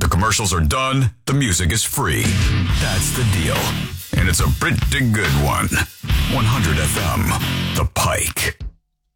The commercials are done, the music is free. That's the deal. And it's a pretty good one. 100 FM, The Pike.